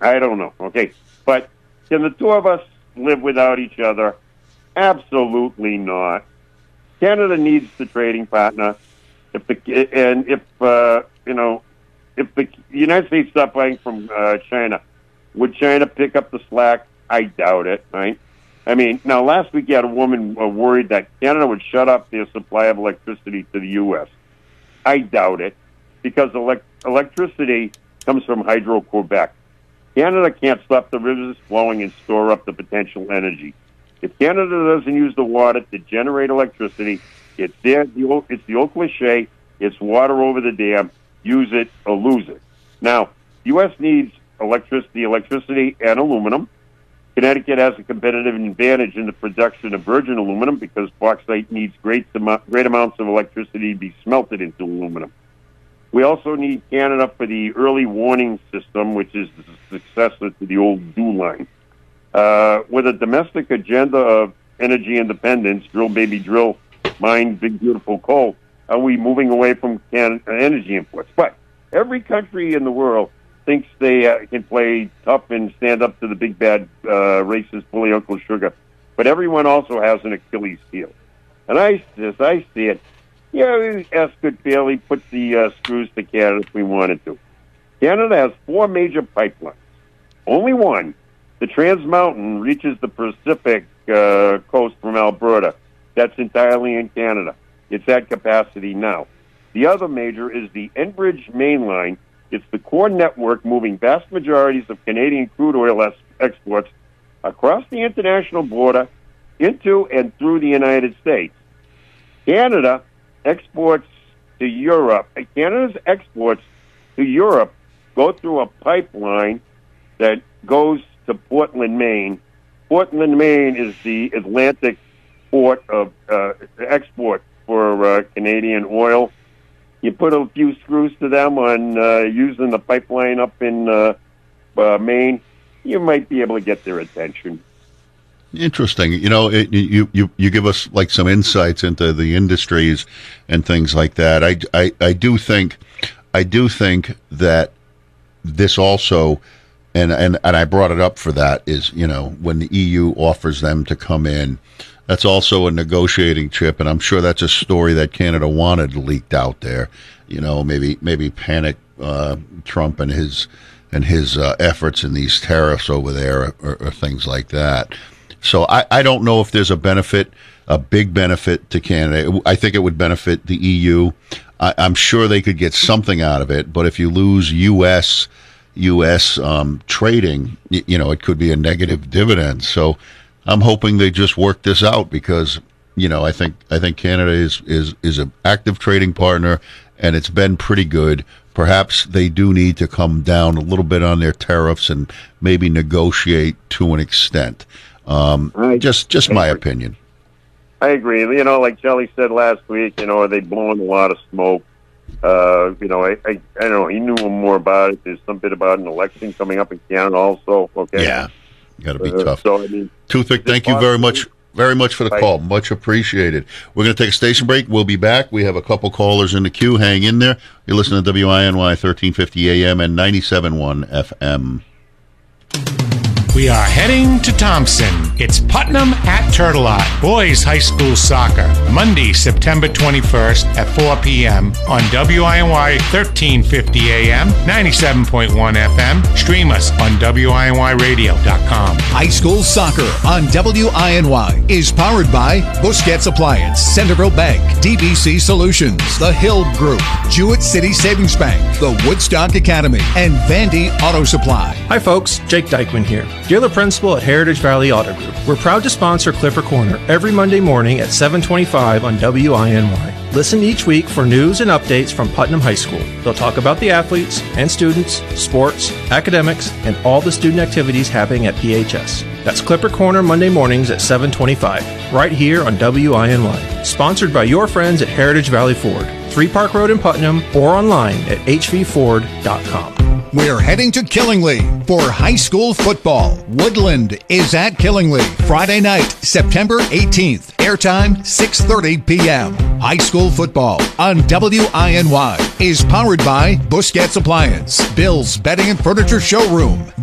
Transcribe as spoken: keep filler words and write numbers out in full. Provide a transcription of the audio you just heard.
I don't know. Okay, but can the two of us live without each other? Absolutely not. Canada needs the trading partner. If the and if uh, you know, if the United States stopped buying from uh, China, would China pick up the slack? I doubt it. Right? I mean, now last week you had a woman uh, worried that Canada would shut up their supply of electricity to the U S. I doubt it, because elect- electricity comes from Hydro-Quebec. Canada can't stop the rivers flowing and store up the potential energy. If Canada doesn't use the water to generate electricity, it's there. It's the old cliche. It's water over the dam. Use it or lose it. Now, U S needs electricity, electricity and aluminum. Connecticut has a competitive advantage in the production of virgin aluminum because bauxite needs great, great amounts of electricity to be smelted into aluminum. We also need Canada for the early warning system, which is the successor to the old D O line. Uh, with a domestic agenda of energy independence, drill, baby, drill, mine, big, beautiful coal, are we moving away from can- energy imports? But every country in the world thinks they uh, can play tough and stand up to the big bad uh, racist bully Uncle Sugar. But everyone also has an Achilles heel. And I, as I see it, yeah, S could barely put the uh, screws to Canada if we wanted to. Canada has four major pipelines. Only one, the Trans Mountain, reaches the Pacific uh, coast from Alberta. That's entirely in Canada. It's at capacity now. The other major is the Enbridge Mainline. It's the core network moving vast majorities of Canadian crude oil es- exports across the international border into and through the United States. Canada exports to Europe. Canada's exports to Europe go through a pipeline that goes to Portland, Maine. Portland, Maine is the Atlantic port of uh, export for uh, Canadian oil. You put a few screws to them on uh, using the pipeline up in uh, uh, Maine, you might be able to get their attention. Interesting. You know, it, you, you, you give us like some insights into the industries and things like that. I, I, I do think, I do think that this also, and, and, and I brought it up for that, is, you know, when the E U offers them to come in, that's also a negotiating chip, and I'm sure that's a story that Canada wanted leaked out there. You know, maybe maybe panic uh, Trump and his and his uh, efforts in these tariffs over there, or, or things like that. So I, I don't know if there's a benefit, a big benefit to Canada. I think it would benefit the E U. I, I'm sure they could get something out of it, but if you lose U S U S um, trading, you, you know, it could be a negative dividend. So I'm hoping they just work this out, because, you know, I think I think Canada is is is an active trading partner, and it's been pretty good. Perhaps they do need to come down a little bit on their tariffs and maybe negotiate to an extent. Um, I, just just my opinion. I agree. You know, like Jelly said last week, you know, are they blowing a lot of smoke? Uh, you know, I, I I don't know. He knew more about it. There's some bit about an election coming up in Canada also. Okay. Yeah. Got to be uh, tough. So, I mean, Toothpick, thank you very much, very much for the call. Much appreciated. We're going to take a station break. We'll be back. We have a couple callers in the queue. Hang in there. You're listening to W I N Y thirteen fifty A M and ninety-seven point one F M. We are heading to Thompson. It's Putnam at Turtelot. Boys High School Soccer. Monday, September twenty-first at four p.m. on W I N Y thirteen fifty A M, ninety-seven point one F M. Stream us on W I N Y radio dot com. High School Soccer on W I N Y is powered by Busquets Appliance, Centerville Bank, D B C Solutions, The Hill Group, Jewett City Savings Bank, the Woodstock Academy, and Vandy Auto Supply. Hi folks, Jake Dykman here, dealer principal at Heritage Valley Auto Group. We're proud to sponsor Clipper Corner every Monday morning at seven twenty-five on W I N Y. Listen each week for news and updates from Putnam High School. They'll talk about the athletes and students, sports, academics, and all the student activities happening at P H S. That's Clipper Corner Monday mornings at seven twenty-five, right here on W I N Y. Sponsored by your friends at Heritage Valley Ford, three Park Road in Putnam, or online at h v ford dot com. We're heading to Killingly for high school football. Woodland is at Killingly Friday night, September eighteenth. Airtime six thirty p.m. High school football on W I N Y is powered by Busquets Appliance, Bill's Bedding and Furniture Showroom,